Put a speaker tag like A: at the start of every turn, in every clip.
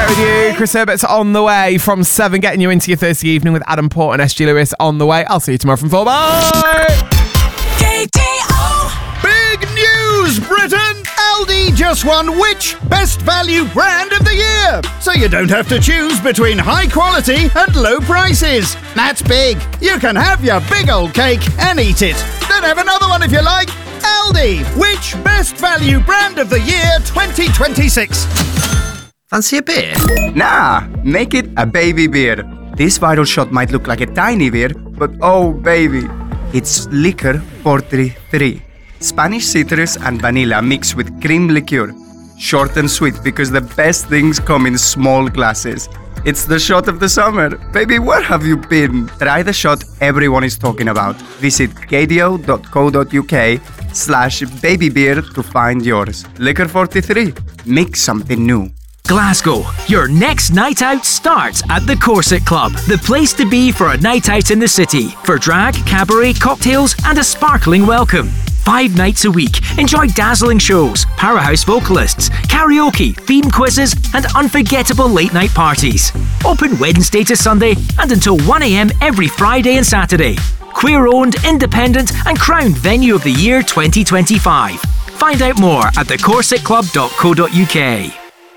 A: Brett with you. Chris Herbert's on the way from 7, getting you into your Thursday evening with Adam Port and SG Lewis on the way. I'll see you tomorrow from 4. Bye!
B: Big news, Britain! Aldi just won which Best Value Brand of the Year? So you don't have to choose between high quality and low prices. That's big. You can have your big old cake and eat it. Then have another one if you like. Aldi, which Best Value Brand of the Year 2026?
C: Fancy a beer?
D: Nah, make it a baby beer. This viral shot might look like a tiny beer, but oh baby, it's Liquor 43. Spanish citrus and vanilla mixed with cream liqueur. Short and sweet because the best things come in small glasses. It's the shot of the summer. Baby, where have you been? Try the shot everyone is talking about. Visit gadio.co.uk/babybeer to find yours. Liquor 43. Mix something new.
E: Glasgow, your next night out starts at the Corset Club, the place to be for a night out in the city, for drag, cabaret, cocktails and a sparkling welcome. 5 nights a week, enjoy dazzling shows, powerhouse vocalists, karaoke, theme quizzes and unforgettable late night parties. Open Wednesday to Sunday and until 1 a.m. every Friday and Saturday. Queer-owned, independent and crowned Venue of the Year 2025. Find out more at thecorsetclub.co.uk.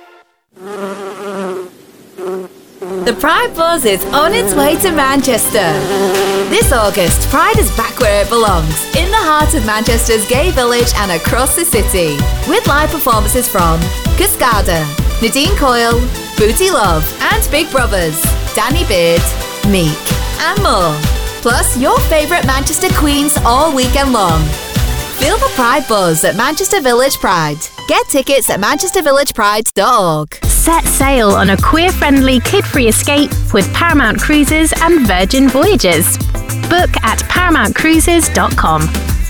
F: The Pride Buzz is on its way to Manchester. This August, Pride is back where it belongs, in the heart of Manchester's gay village and across the city. With live performances from Cascada, Nadine Coyle, Booty Love and Big Brothers, Danny Beard, Meek and more. Plus your favourite Manchester queens all weekend long. Feel the Pride Buzz at Manchester Village Pride. Get tickets at manchestervillagepride.org.
G: Set sail on a queer-friendly, kid-free escape with Paramount Cruises and Virgin Voyages. Book at paramountcruises.com.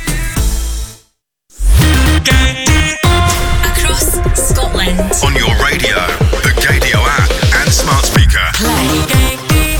H: Across Scotland.
I: On your radio, the Gadio app and smart speaker.
H: Play.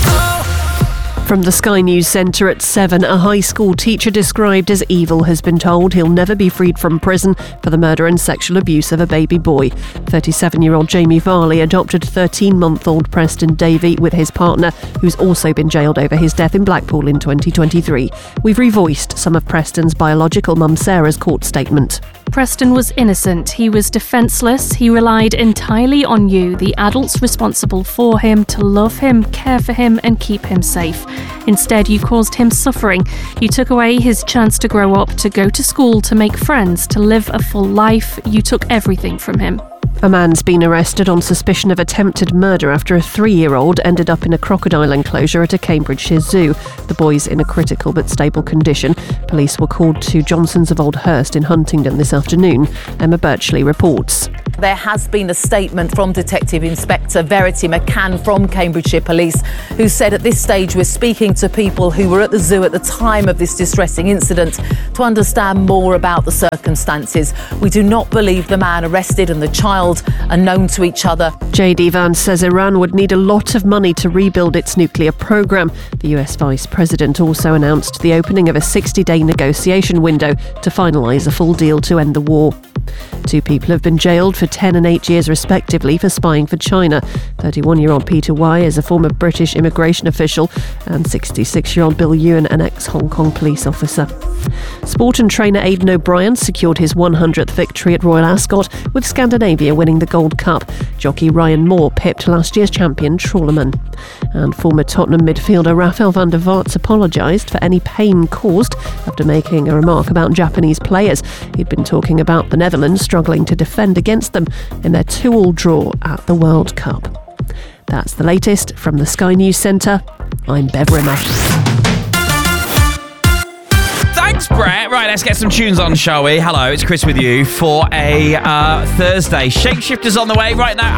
J: From the Sky News Centre at 7, a high school teacher described as evil has been told he'll never be freed from prison for the murder and sexual abuse of a baby boy. 37-year-old Jamie Varley adopted 13-month-old Preston Davey with his partner, who's also been jailed over his death in Blackpool in 2023. We've revoiced some of Preston's biological mum Sarah's court statement.
K: Preston was innocent. He was defenceless. He relied entirely on you, the adults responsible for him, to love him, care for him and keep him safe. Instead, you caused him suffering. You took away his chance to grow up, to go to school, to make friends, to live a full life. You took everything from him.
J: A man's been arrested on suspicion of attempted murder after a 3-year-old ended up in a crocodile enclosure at a Cambridgeshire zoo. The boy's in a critical but stable condition. Police were called to Johnson's of Old Hurst in Huntingdon this afternoon. Emma Birchley reports.
L: There has been a statement from Detective Inspector Verity McCann from Cambridgeshire Police, who said at this stage we're speaking to people who were at the zoo at the time of this distressing incident to understand more about the circumstances. We do not believe the man arrested and the child are known to each other.
J: JD Vance says Iran would need a lot of money to rebuild its nuclear programme. The US Vice President also announced the opening of a 60-day negotiation window to finalise a full deal to end the war. 2 people have been jailed for 10 and 8 years respectively for spying for China. 31-year-old Peter Y is a former British immigration official and 66-year-old Bill Ewan, an ex-Hong Kong police officer. Sport and trainer Aidan O'Brien secured his 100th victory at Royal Ascot, with Scandinavia winning the Gold Cup. Jockey Ryan Moore pipped last year's champion Trawlerman. And former Tottenham midfielder Rafael van der Vaart apologised for any pain caused after making a remark about Japanese players. He'd been talking about the Netherlands struggling to defend against them in their 2-2 draw at the World Cup. That's the latest from the Sky News Centre. I'm Bev Rimmer.
A: Thanks, Brett. Right, let's get some tunes on, shall we? Hello, it's Chris with you for a Thursday. Shapeshifters on the way right now.